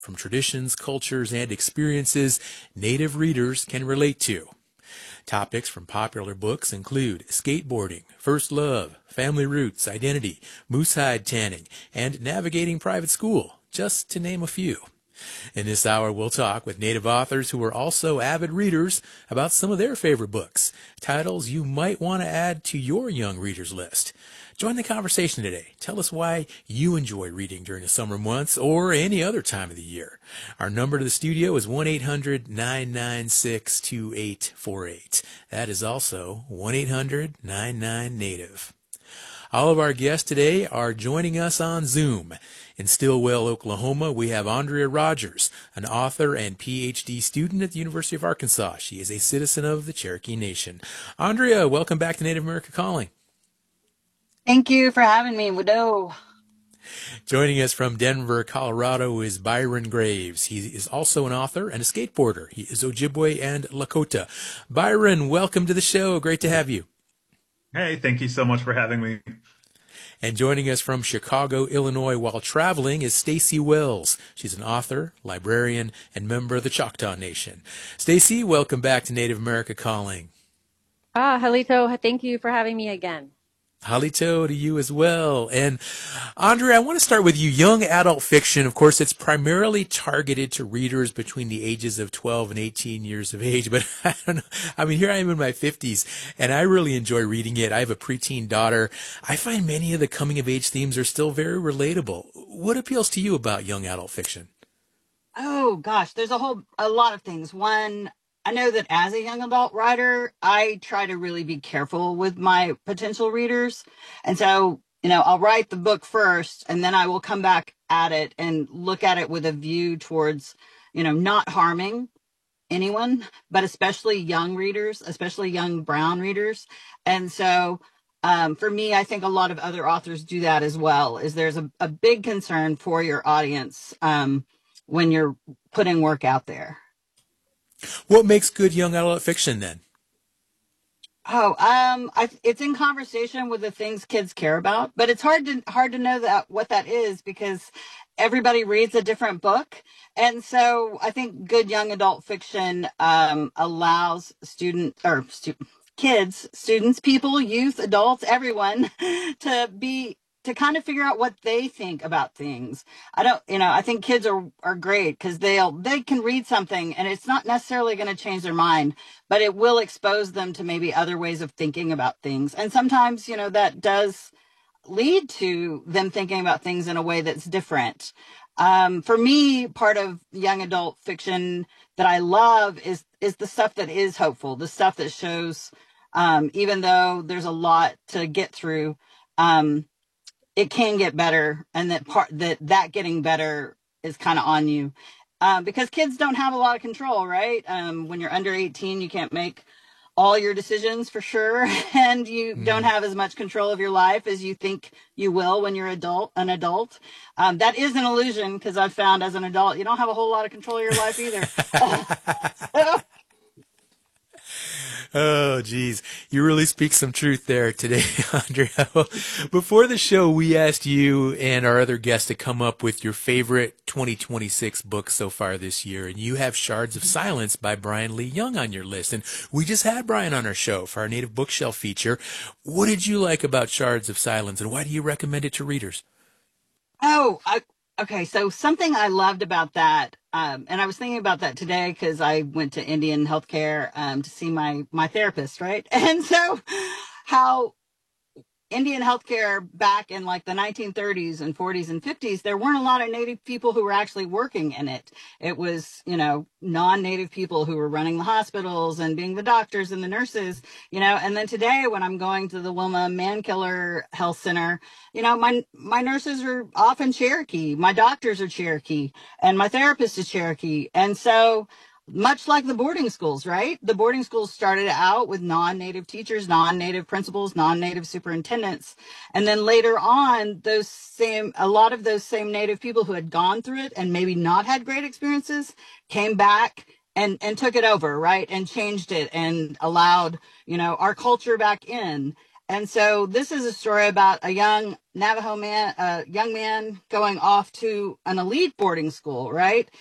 from traditions, cultures, and experiences Native readers can relate to. Topics from popular books include skateboarding, first love, family roots, identity, moose hide tanning, and navigating private school, just to name a few. In this hour, we'll talk with Native authors who are also avid readers about some of their favorite books, titles you might want to add to your young readers list. Join the conversation today. Tell us why you enjoy reading during the summer months or any other time of the year. Our number to the studio is 1-800-996-2848. That is also 1-800-99-NATIVE. All of our guests today are joining us on Zoom. In Stillwell, Oklahoma, we have Andrea Rogers, an author and PhD student at the University of Arkansas. She is a citizen of the Cherokee Nation. Andrea, welcome back to Native America Calling. Thank you for having me, Widow. Joining us from Denver, Colorado is Byron Graves. He is also an author and a skateboarder. He is Ojibwe and Lakota. Byron, welcome to the show. Great to have you. Hey, thank you so much for having me. And joining us from Chicago, Illinois, while traveling is Stacy Wells. She's an author, librarian, and member of the Choctaw Nation. Stacy, welcome back to Native America Calling. Halito, thank you for having me again. Halito to you as well. And Andrea, I want to start with you. Young adult fiction, of course, it's primarily targeted to readers between the ages of 12 and 18 years of age. But I don't know. I mean, here I am in my 50s, and I really enjoy reading it. I have a preteen daughter. I find many of the coming of age themes are still very relatable. What appeals to you about young adult fiction? Oh, gosh, there's a lot of things. One, I know that as a young adult writer, I try to really be careful with my potential readers. And so, I'll write the book first, and then I will come back at it and look at it with a view towards, not harming anyone, but especially young readers, especially young brown readers. And so, for me, I think a lot of other authors do that as well, is there's a big concern for your audience when you're putting work out there. What makes good young adult fiction then? It's in conversation with the things kids care about, but it's hard to know what that is because everybody reads a different book. And so I think good young adult fiction allows kids, students, people, youth, adults, everyone to kind of figure out what they think about things. I think kids are great because they can read something and it's not necessarily going to change their mind, but it will expose them to maybe other ways of thinking about things. And sometimes, that does lead to them thinking about things in a way that's different. For me, part of young adult fiction that I love is the stuff that is hopeful, the stuff that shows, even though there's a lot to get through, it can get better, and that getting better is kind of on you, because kids don't have a lot of control, right? When you're under 18, you can't make all your decisions for sure, and you don't have as much control of your life as you think you will when you're an adult. That is an illusion, because I've found as an adult, you don't have a whole lot of control of your life either. Oh, geez. You really speak some truth there today, Andrea. Before the show, we asked you and our other guests to come up with your favorite 2026 books so far this year, and you have Shards of Silence by Brian Lee Young on your list. And we just had Brian on our show for our Native Bookshelf feature. What did you like about Shards of Silence, and why do you recommend it to readers? Okay, so something I loved about that, and I was thinking about that today because I went to Indian Healthcare to see my therapist, right? And so how Indian healthcare back in like the 1930s and 40s and 50s, there weren't a lot of Native people who were actually working in it. It was, non-Native people who were running the hospitals and being the doctors and the nurses, and then today when I'm going to the Wilma Mankiller Health Center, my nurses are often Cherokee, my doctors are Cherokee, and my therapist is Cherokee. And so much like the boarding schools, right? The boarding schools started out with non-Native teachers, non-Native principals, non-Native superintendents. And then later on, a lot of those same Native people who had gone through it and maybe not had great experiences came back and took it over, right? And changed it and allowed, our culture back in. And so this is a story about a young Navajo man, a young man going off to an elite boarding school, right?